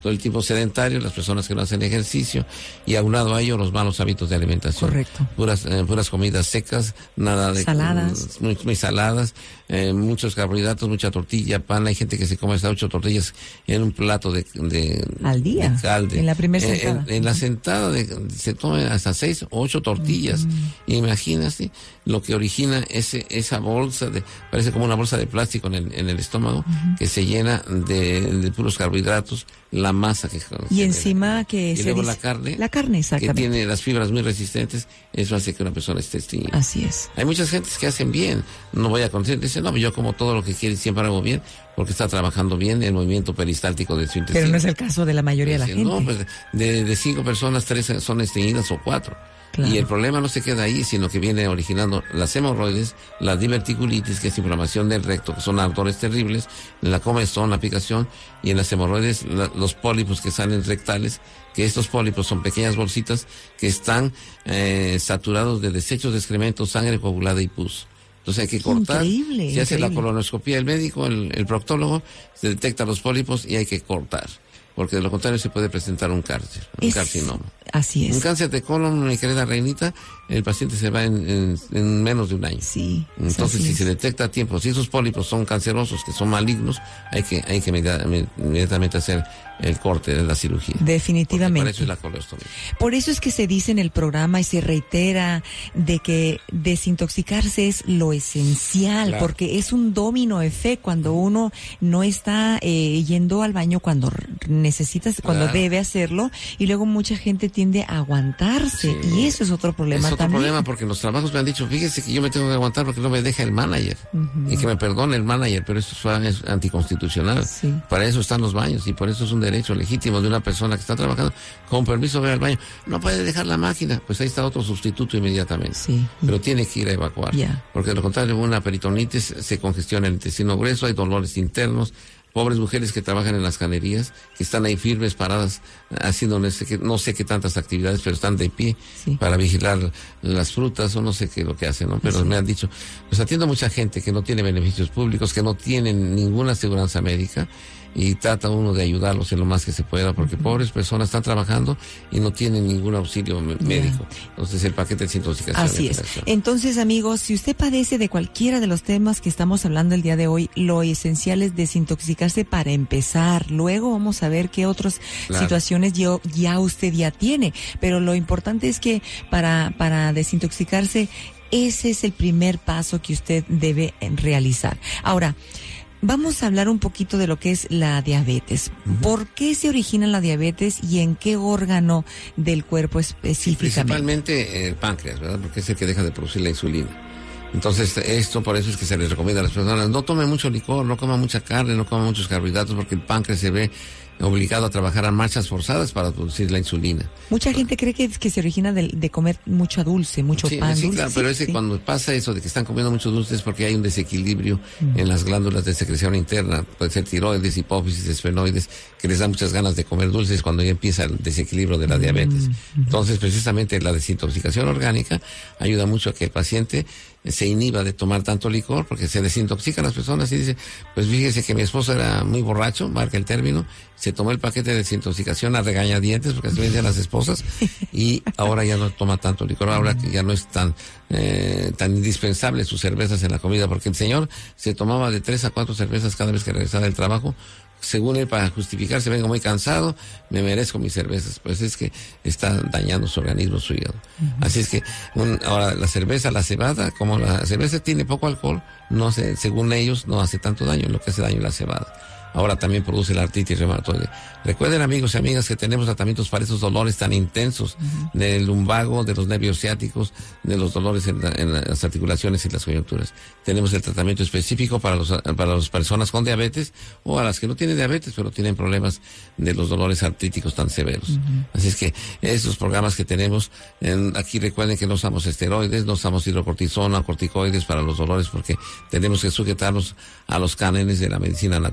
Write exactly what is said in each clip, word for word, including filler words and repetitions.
todo el tiempo sedentario, las personas que no hacen ejercicio, y aunado a ello los malos hábitos de alimentación. Correcto. Puras, eh, puras comidas secas, nada de... Saladas. Muy, muy saladas, eh, muchos carbohidratos, mucha tortilla, pan. Hay gente que se come hasta ocho tortillas en un plato de... de al día, de calde. En la primera eh, sentada. En, en la sentada de, se toma hasta seis o ocho tortillas. Mm. Imagínate lo que origina ese esa bolsa de... Parece como una bolsa de plástico en el, en el estómago, uh-huh. que se llena de, de puros carbohidratos, la masa que... Y que encima que y se luego dice, la carne, la carne exactamente, que tiene las fibras muy resistentes, eso hace que una persona esté estreñida. Así es. Hay muchas gentes que hacen bien, no voy a conocer, dicen, no, yo como todo lo que quiero y siempre hago bien, porque está trabajando bien el movimiento peristáltico de su intestino. Pero no es el caso de la mayoría Dicen, de la gente. No, pues de, de cinco personas, tres son estreñidas o cuatro. Claro. Y el problema no se queda ahí, sino que viene originando las hemorroides, la diverticulitis, que es inflamación del recto, que son ardores terribles, la comezón, la picación, y en las hemorroides la, los pólipos que salen rectales, que estos pólipos son pequeñas bolsitas que están eh, saturados de desechos de excremento, sangre coagulada y pus. Entonces hay que cortar. Increíble, se increíble. hace la colonoscopia del médico, el, el proctólogo, se detecta los pólipos y hay que cortar. Porque de lo contrario se puede presentar un cáncer, un es, carcinoma. Así es. Un cáncer de colon, mi querida Reinita, el paciente se va en, en, en menos de un año. Sí. Entonces, si es. se detecta a tiempo, si esos pólipos son cancerosos, que son malignos, hay que hay que inmediatamente hacer el corte de la cirugía. Definitivamente. Por eso es la colostomía. Por eso es que se dice en el programa y se reitera de que desintoxicarse es lo esencial, claro. Porque es un domino efecto cuando uno no está eh, yendo al baño cuando necesitas, cuando claro. debe hacerlo, y luego mucha gente tiende a aguantarse, sí. Y eso es otro problema es otro también. problema porque en los trabajos me han dicho, fíjese que yo me tengo que aguantar porque no me deja el manager, uh-huh. Y que me perdone el manager, pero eso es anticonstitucional. Sí. Para eso están los baños y por eso es un derecho legítimo de una persona que está trabajando, con permiso ve al baño, no puede dejar la máquina, pues ahí está otro sustituto inmediatamente, sí. Pero tiene que ir a evacuar, yeah. Porque de lo contrario una peritonitis se congestiona el intestino grueso, hay dolores internos. Pobres mujeres que trabajan en las canerías, que están ahí firmes, paradas, haciendo no sé qué, no sé qué tantas actividades, pero están de pie, sí. Para vigilar las frutas o no sé qué es lo que hacen, ¿no? Pero sí. Me han dicho, pues atiendo a mucha gente que no tiene beneficios públicos, que no tienen ninguna aseguranza médica, y trata uno de ayudarlos en lo más que se pueda, porque uh-huh. pobres personas están trabajando y no tienen ningún auxilio médico. Yeah. Entonces el paquete de desintoxicación. Así es. Entonces, amigos, si usted padece de cualquiera de los temas que estamos hablando el día de hoy, lo esencial es desintoxicarse para empezar. Luego vamos a ver qué otras claro. situaciones yo, ya usted ya tiene. Pero lo importante es que para, para desintoxicarse, ese es el primer paso que usted debe realizar. Ahora, vamos a hablar un poquito de lo que es la diabetes. Uh-huh. ¿Por qué se origina la diabetes y en qué órgano del cuerpo específicamente? Principalmente el páncreas, ¿verdad? Porque es el que deja de producir la insulina. Entonces, esto por eso es que se les recomienda a las personas, no tomen mucho licor, no coman mucha carne, no coman muchos carbohidratos, porque el páncreas se ve obligado a trabajar a marchas forzadas para producir la insulina. Mucha gente cree que, que se origina de, de comer mucho dulce, mucho sí, pan sí, dulce. Claro, sí, pero ese sí. Cuando pasa eso de que están comiendo mucho dulce es porque hay un desequilibrio mm. en las glándulas de secreción interna, puede ser tiroides, hipófisis, esfenoides, que les dan muchas ganas de comer dulces cuando ya empieza el desequilibrio de la mm. diabetes. Entonces, precisamente la desintoxicación orgánica ayuda mucho a que el paciente se inhiba de tomar tanto licor, porque se desintoxican las personas y dice, pues fíjese que mi esposo era muy borracho, marca el término, se tomó el paquete de desintoxicación a regañadientes, porque así me dicen las esposas, y ahora ya no toma tanto licor, ahora que ya no es tan eh, tan indispensable sus cervezas en la comida, porque el señor se tomaba de tres a cuatro cervezas cada vez que regresaba del trabajo, según él, para justificarse, vengo muy cansado, me merezco mis cervezas. Pues es que está dañando su organismo, su hígado. Uh-huh. Así es que, un, ahora, la cerveza, la cebada, como la cerveza tiene poco alcohol, no hace, según ellos, no hace tanto daño, lo que hace daño es la cebada. Ahora también produce la artritis reumatoide. Recuerden, amigos y amigas, que tenemos tratamientos para esos dolores tan intensos, uh-huh. del lumbago, de los nervios ciáticos, de los dolores en, la, en las articulaciones y las coyunturas. Tenemos el tratamiento específico para los para las personas con diabetes o a las que no tienen diabetes, pero tienen problemas de los dolores artríticos tan severos. Uh-huh. Así es que esos programas que tenemos, en, aquí recuerden que no usamos esteroides, no usamos hidrocortisona, corticoides para los dolores, porque tenemos que sujetarnos a los cánones de la medicina natural. Uh-huh.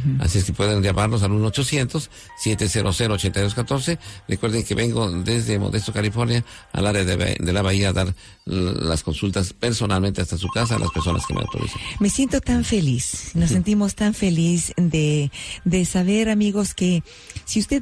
Uh-huh. Así es que pueden llamarnos al uno ochocientos, siete cero cero, ocho dos uno cuatro. Recuerden que vengo desde Modesto, California, al área de, de la Bahía a dar las consultas personalmente hasta su casa a las personas que me autorizan. Me siento tan feliz, nos uh-huh. sentimos tan feliz de, de saber, amigos, que si usted